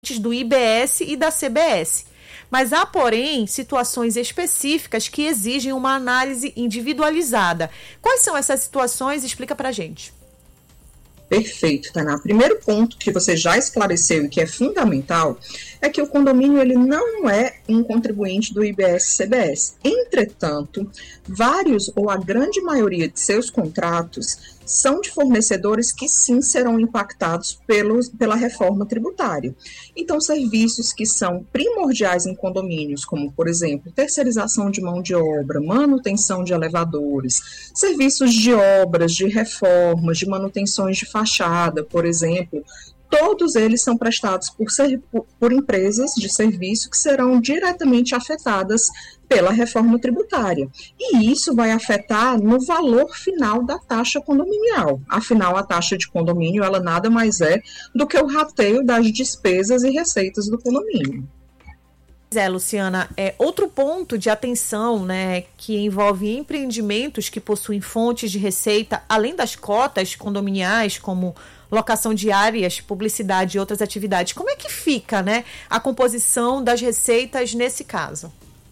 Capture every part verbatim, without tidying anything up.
do I B S e da C B S. Mas há, porém, situações específicas que exigem uma análise individualizada. Quais são essas situações? Explica pra gente. Perfeito, Tainá. Primeiro ponto que você já esclareceu e que é fundamental é que o condomínio ele não é um contribuinte do I B S-C B S. Entretanto, vários ou a grande maioria de seus contratos são de fornecedores que sim serão impactados pelos, pela reforma tributária. Então, serviços que são primordiais em condomínios, como, por exemplo, terceirização de mão de obra, manutenção de elevadores, serviços de obras, de reformas, de manutenções de fachada, por exemplo, todos eles são prestados por, ser, por, por empresas de serviço que serão diretamente afetadas pela reforma tributária. E isso vai afetar no valor final da taxa condominial. Afinal, a taxa de condomínio, ela nada mais é do que o rateio das despesas e receitas do condomínio. É, Luciana, é, outro ponto de atenção, né, que envolve empreendimentos que possuem fontes de receita, além das cotas condominiais, como locação de áreas, publicidade e outras atividades. Como é que fica, né, a composição das receitas nesse caso?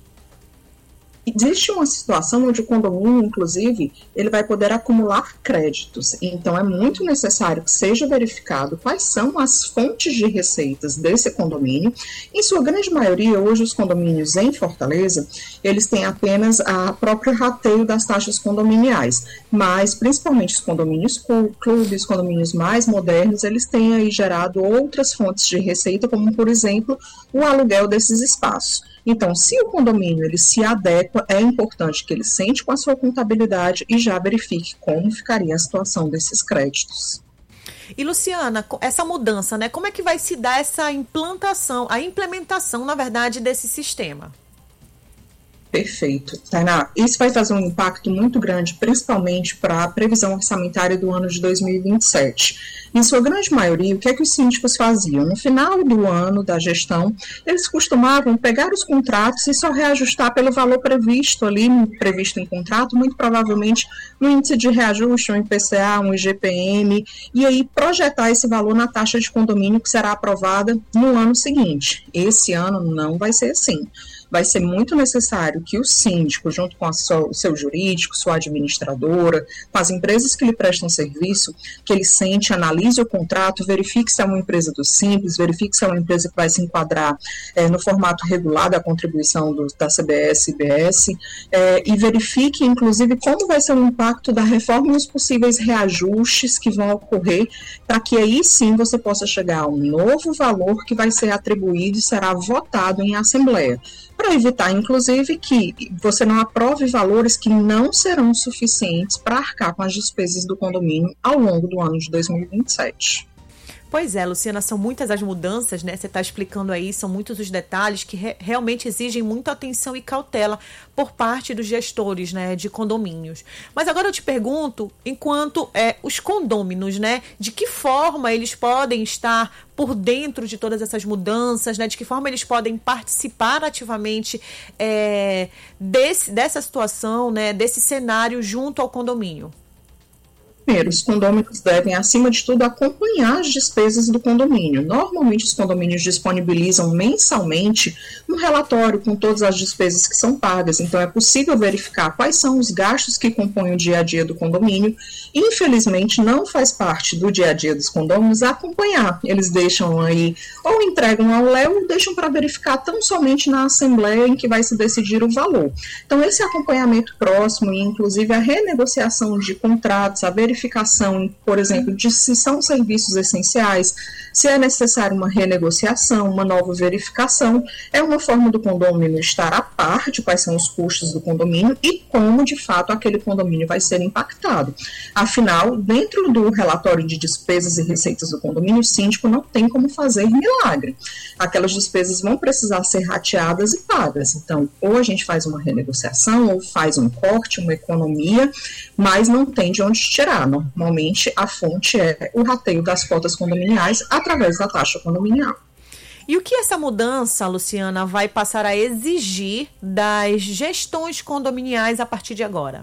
Existe uma situação onde o condomínio, inclusive, ele vai poder acumular créditos. Então, é muito necessário que seja verificado quais são as fontes de receitas desse condomínio. Em sua grande maioria, hoje, os condomínios em Fortaleza, eles têm apenas a próprio rateio das taxas condominiais. Mas, principalmente os condomínios clubes, condomínios mais modernos, eles têm aí gerado outras fontes de receita, como, por exemplo, o aluguel desses espaços. Então, se o condomínio ele se adequa, é importante que ele sente com a sua contabilidade e já verifique como ficaria a situação desses créditos. E, Luciana, essa mudança, né? Como é que vai se dar essa implantação, a implementação, na verdade, desse sistema? Perfeito. Tainá, isso vai fazer um impacto muito grande, principalmente para a previsão orçamentária do ano de dois mil e vinte e sete. Em sua grande maioria, o que é que os síndicos faziam? No final do ano da gestão, eles costumavam pegar os contratos e só reajustar pelo valor previsto ali, previsto em contrato, muito provavelmente no índice de reajuste, um I P C A, um I G P M, e aí projetar esse valor na taxa de condomínio que será aprovada no ano seguinte. Esse ano não vai ser assim. Vai ser muito necessário que o síndico, junto com a sua, o seu jurídico, sua administradora, com as empresas que lhe prestam serviço, que ele sente, analise o contrato, verifique se é uma empresa do Simples, verifique se é uma empresa que vai se enquadrar é, no formato regular da contribuição do, da C B S e I B S, é, e verifique, inclusive, como vai ser o impacto da reforma e os possíveis reajustes que vão ocorrer, para que aí sim você possa chegar a um novo valor que vai ser atribuído e será votado em assembleia, para evitar, inclusive, que você não aprove valores que não serão suficientes para arcar com as despesas do condomínio ao longo do ano de dois mil e vinte e sete. Pois é, Luciana, são muitas as mudanças, né? Você está explicando aí, são muitos os detalhes que re- realmente exigem muita atenção e cautela por parte dos gestores, né, de condomínios. Mas agora eu te pergunto, enquanto é, os condôminos, né, de que forma eles podem estar por dentro de todas essas mudanças, né, de que forma eles podem participar ativamente é, desse, dessa situação, né, desse cenário junto ao condomínio? Primeiro, os condôminos devem, acima de tudo, acompanhar as despesas do condomínio. Normalmente, os condomínios disponibilizam mensalmente um relatório com todas as despesas que são pagas. Então, é possível verificar quais são os gastos que compõem o dia a dia do condomínio. Infelizmente, não faz parte do dia a dia dos condôminos acompanhar. Eles deixam aí, ou entregam ao Léo, ou deixam para verificar tão somente na assembleia em que vai se decidir o valor. Então, esse acompanhamento próximo, e inclusive a renegociação de contratos, a verificação verificação, por exemplo, de se são serviços essenciais, se é necessário uma renegociação, uma nova verificação, é uma forma do condomínio estar a par de quais são os custos do condomínio e como, de fato, aquele condomínio vai ser impactado. Afinal, dentro do relatório de despesas e receitas do condomínio, o síndico não tem como fazer milagre. Aquelas despesas vão precisar ser rateadas e pagas. Então, ou a gente faz uma renegociação, ou faz um corte, uma economia, mas não tem de onde tirar. Normalmente, a fonte é o rateio das cotas condominiais através da taxa condominial. E o que essa mudança, Luciana, vai passar a exigir das gestões condominiais a partir de agora?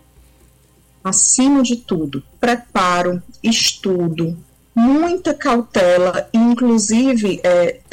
Acima de tudo, preparo, estudo, muita cautela, inclusive... É,